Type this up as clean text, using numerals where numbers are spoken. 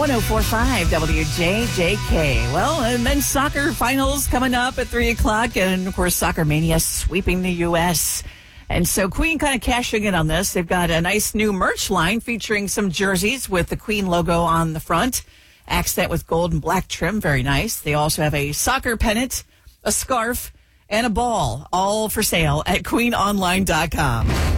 1045 WJJK. Well, and then soccer finals coming up at 3 o'clock. And, of course, Soccer Mania sweeping the U.S. And so Queen kind of cashing in on this. They've got a nice new merch line featuring some jerseys with the Queen logo on the front. Accent with gold and black trim. Very nice. They also have a soccer pennant, a scarf, and a ball, all for sale at queenonline.com.